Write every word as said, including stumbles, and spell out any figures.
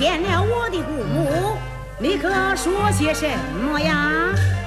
见了我的姑母，你可说些什么呀？